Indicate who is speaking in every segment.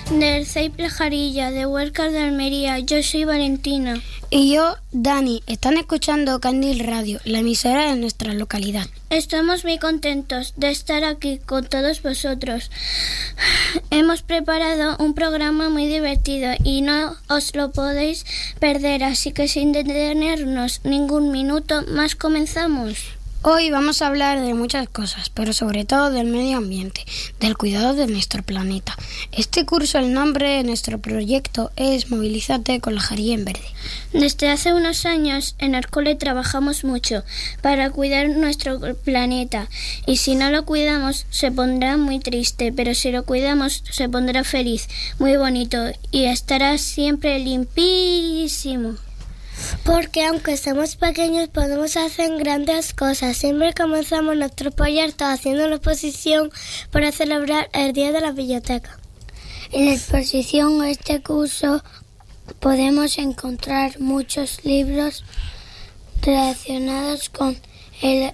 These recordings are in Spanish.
Speaker 1: Del CEIP Jarilla, de Huercas de Almería. Yo soy Valentina.
Speaker 2: Y yo, Dani. Están escuchando Candil Radio, la emisora de nuestra localidad.
Speaker 1: Estamos muy contentos de estar aquí con todos vosotros. Hemos preparado un programa muy divertido y no os lo podéis perder, así que sin detenernos ningún minuto más comenzamos.
Speaker 2: Hoy vamos a hablar de muchas cosas, pero sobre todo del medio ambiente, del cuidado de nuestro planeta. Este curso, el nombre de nuestro proyecto es Movilízate con la Jarilla en Verde.
Speaker 1: Desde hace unos años en el cole trabajamos mucho para cuidar nuestro planeta, y si no lo cuidamos se pondrá muy triste, pero si lo cuidamos se pondrá feliz, muy bonito y estará siempre limpísimo.
Speaker 3: Porque aunque somos pequeños podemos hacer grandes cosas. Siempre comenzamos nuestro proyecto haciendo una exposición para celebrar el Día de la Biblioteca.
Speaker 4: En la exposición de este curso podemos encontrar muchos libros relacionados con el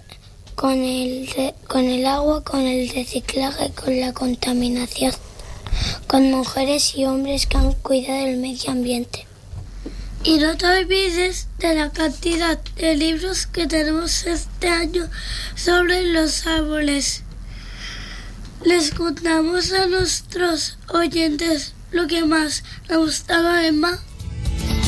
Speaker 4: agua, con el reciclaje, con la contaminación, con mujeres y hombres que han cuidado del medio ambiente.
Speaker 3: Y no te olvides de la cantidad de libros que tenemos este año sobre los árboles. Les contamos a nuestros oyentes lo que más nos gustaba, Emma.